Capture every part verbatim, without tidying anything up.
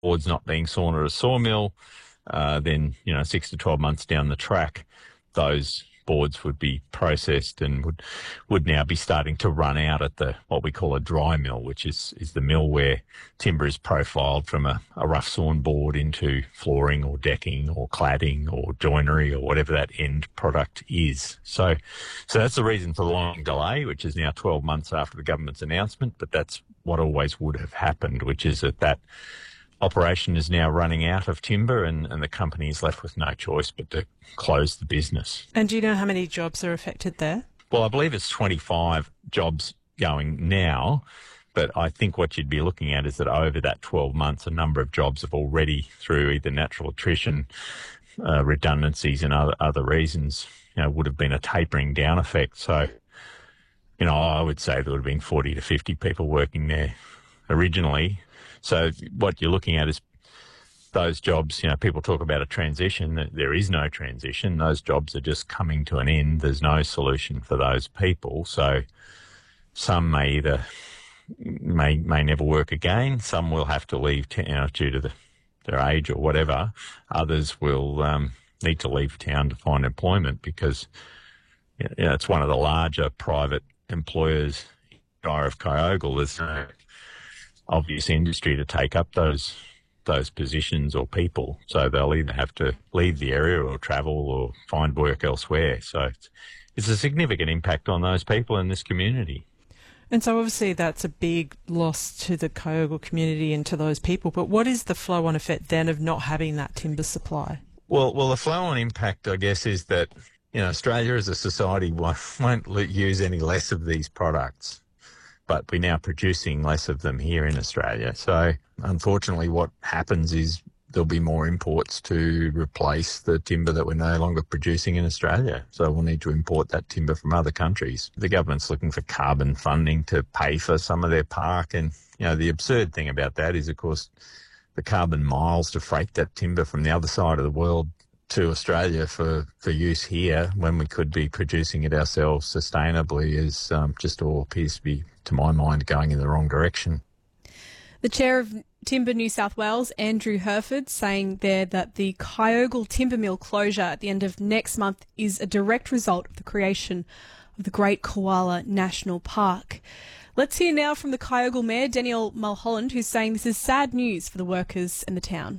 boards not being sawn at a sawmill, uh, then, you know, six to twelve months down the track, those boards would be processed and would would now be starting to run out at the what we call a dry mill, which is, is the mill where timber is profiled from a, a rough sawn board into flooring or decking or cladding or joinery or whatever that end product is. So so that's the reason for the long delay, which is now twelve months after the government's announcement, but that's what always would have happened, which is that that operation is now running out of timber and, and the company is left with no choice but to close the business. And do you know how many jobs are affected there? Well, I believe it's twenty-five jobs going now, but I think what you'd be looking at is that over that twelve months, a number of jobs have already, through either natural attrition, uh, redundancies and other, other reasons, you know, would have been a tapering down effect. So, you know, I would say there would have been forty to fifty people working there originally. So what you're looking at is those jobs, you know, people talk about a transition. There is no transition. Those jobs are just coming to an end. There's no solution for those people. So some may either may may never work again. Some will have to leave, you know, due to the, their age or whatever. Others will um, need to leave town to find employment because, you know, it's one of the larger private employers of Kyogle. There's no obvious industry to take up those those positions or people, so they'll either have to leave the area or travel or find work elsewhere. So it's, it's a significant impact on those people in this community. And so obviously that's a big loss to the Kyogle community and to those people, but what is the flow-on effect then of not having that timber supply? Well, well, the flow-on impact, I guess, is that, you know, Australia as a society won't, won't use any less of these products, but we're now producing less of them here in Australia. So unfortunately what happens is there'll be more imports to replace the timber that we're no longer producing in Australia. So we'll need to import that timber from other countries. The government's looking for carbon funding to pay for some of their park. And, you know, the absurd thing about that is, of course, the carbon miles to freight that timber from the other side of the world to Australia for, for use here when we could be producing it ourselves sustainably is um, just all appears to be, to my mind, going in the wrong direction. The Chair of Timber New South Wales, Andrew Herford, saying there that the Kyogle Timber Mill closure at the end of next month is a direct result of the creation of the Great Koala National Park. Let's hear now from the Kyogle Mayor, Danielle Mulholland, who's saying this is sad news for the workers in the town.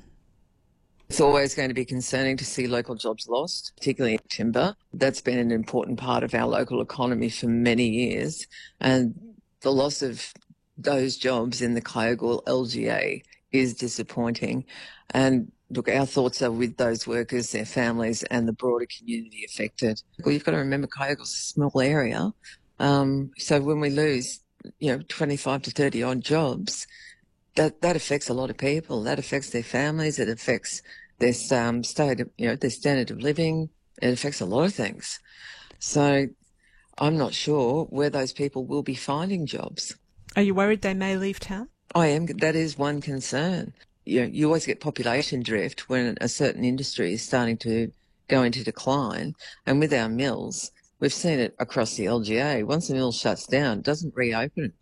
It's always going to be concerning to see local jobs lost, particularly in timber. That's been an important part of our local economy for many years. And the loss of those jobs in the Kyogle L G A is disappointing. And look, our thoughts are with those workers, their families and the broader community affected. Well, you've got to remember Kyogle's a small area. Um, so when we lose, you know, twenty-five to thirty odd jobs, that, that affects a lot of people. That affects their families. It affects their um, state of, you know, their standard of living. It affects a lot of things. So I'm not sure where those people will be finding jobs. Are you worried they may leave town? I am. That is one concern. You know, you always get population drift when a certain industry is starting to go into decline. And with our mills, we've seen it across the L G A. Once a mill shuts down, it doesn't reopen.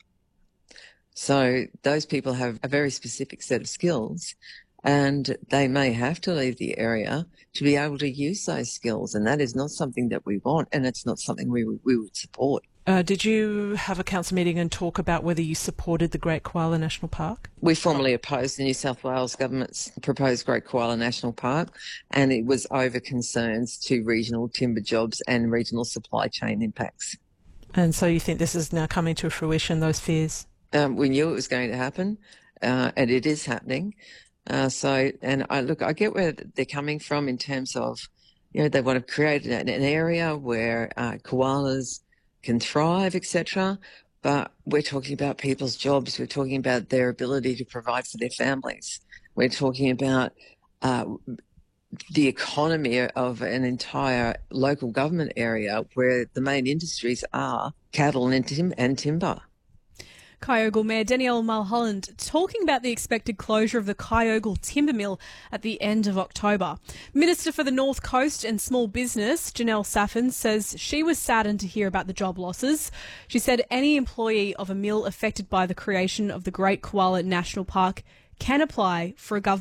So those people have a very specific set of skills and they may have to leave the area to be able to use those skills. And that is not something that we want, and it's not something we, we would support. Uh, did you have a council meeting and talk about whether you supported the Great Koala National Park? We formally opposed the New South Wales government's proposed Great Koala National Park, and it was over concerns to regional timber jobs and regional supply chain impacts. And so you think this is now coming to fruition, those fears? Um, we knew it was going to happen, uh, and it is happening. Uh, so, and I look, I get where they're coming from in terms of, you know, they want to create an, an area where uh, koalas can thrive, et cetera. But we're talking about people's jobs. We're talking about their ability to provide for their families. We're talking about uh, the economy of an entire local government area where the main industries are cattle and, tim- and timber. Kyogle Mayor Danielle Mulholland talking about the expected closure of the Kyogle Timber Mill at the end of October. Minister for the North Coast and Small Business, Janelle Saffin, says she was saddened to hear about the job losses. She said any employee of a mill affected by the creation of the Great Koala National Park can apply for a government